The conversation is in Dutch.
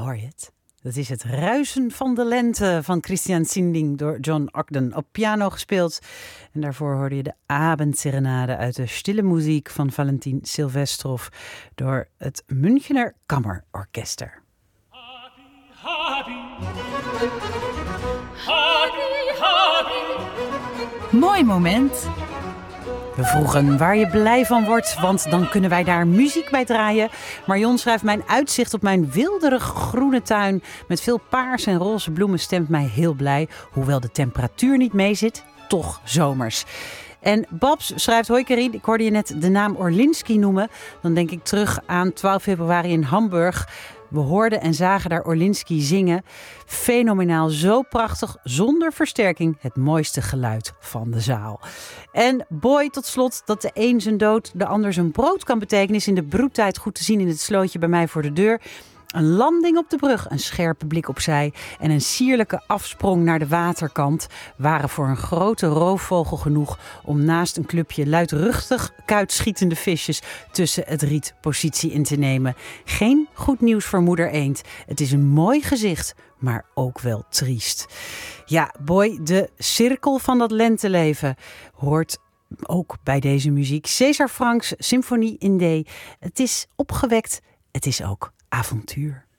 Hoor je het? Dat is het Ruisen van de Lente van Christian Sinding door John Ogden op piano gespeeld. En daarvoor hoorde je de Abendserenade uit de stille muziek van Valentin Silvestrov door het Münchener Kammerorkester. Mooi moment. We vroegen waar je blij van wordt, want dan kunnen wij daar muziek bij draaien. Marion schrijft: mijn uitzicht op mijn wilderig groene tuin met veel paars en roze bloemen stemt mij heel blij. Hoewel de temperatuur niet meezit, toch zomers. En Babs schrijft: hoi Karin, ik hoorde je net de naam Orlinsky noemen. Dan denk ik terug aan 12 februari in Hamburg. We hoorden en zagen daar Orlinsky zingen. Fenomenaal, zo prachtig, zonder versterking. Het mooiste geluid van de zaal. En boy, tot slot, dat de een zijn dood, de ander zijn brood kan betekenen, is in de broedtijd goed te zien in het slootje bij mij voor de deur. Een landing op de brug, een scherpe blik opzij en een sierlijke afsprong naar de waterkant waren voor een grote roofvogel genoeg om naast een clubje luidruchtig kuitschietende visjes tussen het riet positie in te nemen. Geen goed nieuws voor moeder eend. Het is een mooi gezicht, maar ook wel triest. Ja, boy, de cirkel van dat lenteleven hoort ook bij deze muziek. César Franks, Symfonie in D. Het is opgewekt, het is ook avontuur.